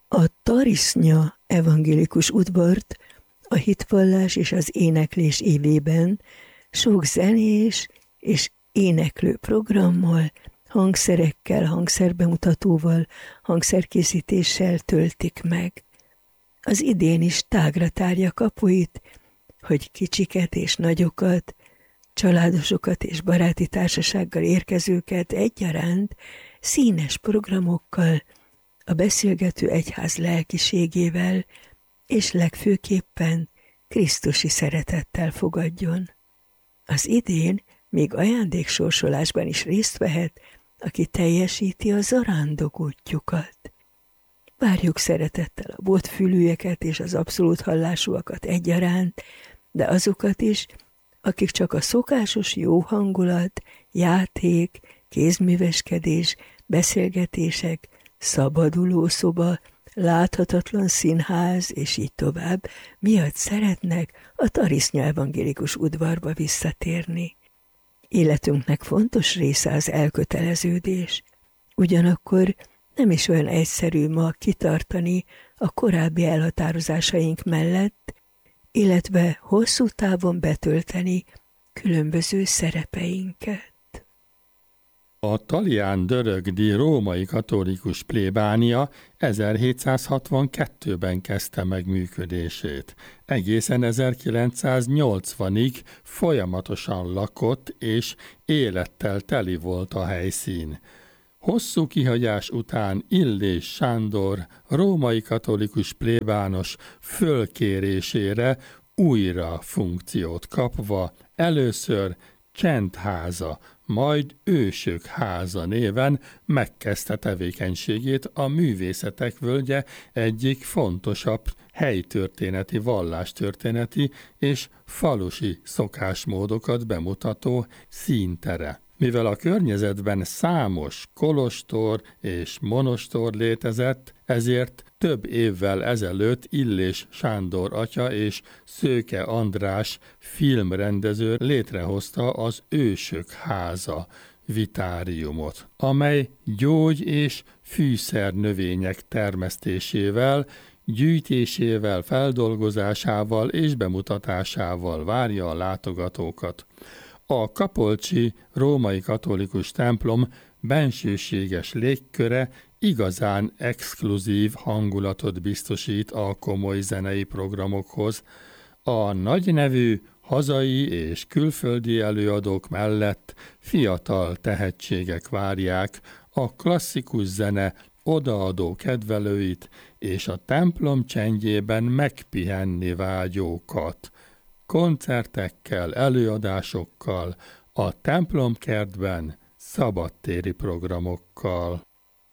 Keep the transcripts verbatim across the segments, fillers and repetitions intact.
A Tarisznya evangélikus udvart a hitvallás és az éneklés évében sok zenés és éneklő programmal, hangszerekkel, hangszerbemutatóval, hangszerkészítéssel töltik meg. Az idén is tágra tárja kapuit, hogy kicsiket és nagyokat, családosokat és baráti társasággal érkezőket egyaránt színes programokkal, a beszélgető egyház lelkiségével és legfőképpen krisztusi szeretettel fogadjon. Az idén még ajándéksorsolásban is részt vehet, aki teljesíti a zarándok útjukat. Várjuk szeretettel a botfülűeket és az abszolút hallásúakat egyaránt, de azokat is, akik csak a szokásos jó hangulat, játék, kézműveskedés, beszélgetések, szabadulószoba, láthatatlan színház, és így tovább, miatt szeretnek a Tarisznya evangélikus udvarba visszatérni. Életünknek fontos része az elköteleződés. Ugyanakkor nem is olyan egyszerű ma kitartani a korábbi elhatározásaink mellett, illetve hosszú távon betölteni különböző szerepeinket. A Talián-Dörögdi római katolikus plébánia ezerhétszázhatvankettőben kezdte meg működését. Egészen ezerkilencszáznyolcvanig folyamatosan lakott és élettel teli volt a helyszín. Hosszú kihagyás után Illés Sándor római katolikus plébános fölkérésére újra funkciót kapva először Csendháza, majd Ősök háza néven megkezdte tevékenységét a Művészetek Völgye egyik fontosabb helytörténeti, vallástörténeti és falusi szokásmódokat bemutató színtere. Mivel a környezetben számos kolostor és monostor létezett, ezért több évvel ezelőtt Illés Sándor atya és Szőke András filmrendező létrehozta az Ősök háza vitáriumot, amely gyógy- és fűszernövények termesztésével, gyűjtésével, feldolgozásával és bemutatásával várja a látogatókat. A kapolcsi római katolikus templom bensőséges légköre igazán exkluzív hangulatot biztosít a komoly zenei programokhoz. A nagynevű hazai és külföldi előadók mellett fiatal tehetségek várják a klasszikus zene odaadó kedvelőit és a templom csendjében megpihenni vágyókat. Koncertekkel, előadásokkal, a templomkertben, szabadtéri programokkal.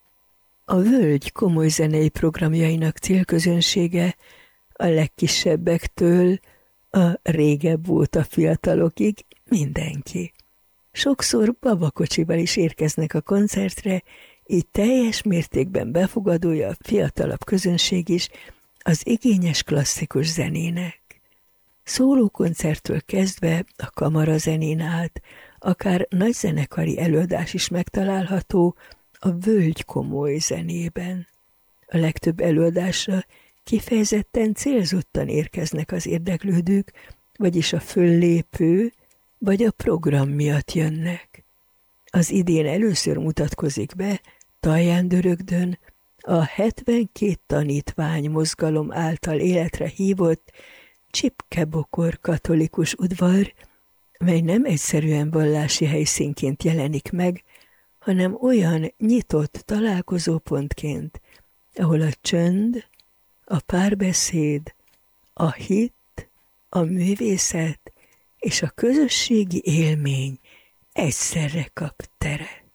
A völgy komoly zenei programjainak célközönsége a legkisebbektől a régebb óta fiatalokig mindenki. Sokszor babakocsival is érkeznek a koncertre, így teljes mértékben befogadója a fiatalabb közönség is az igényes klasszikus zenének. Szólókoncerttől kezdve a kamarazenén át, akár nagyzenekari előadás is megtalálható a völgy komoly zenében. A legtöbb előadásra kifejezetten célzottan érkeznek az érdeklődők, vagyis a föllépő, vagy a program miatt jönnek. Az idén először mutatkozik be Talián-Dörögdön a hetvenkét tanítvány mozgalom által életre hívott Csipke-Bokor katolikus udvar, mely nem egyszerűen vallási helyszínként jelenik meg, hanem olyan nyitott találkozópontként, ahol a csönd, a párbeszéd, a hit, a művészet és a közösségi élmény egyszerre kap teret.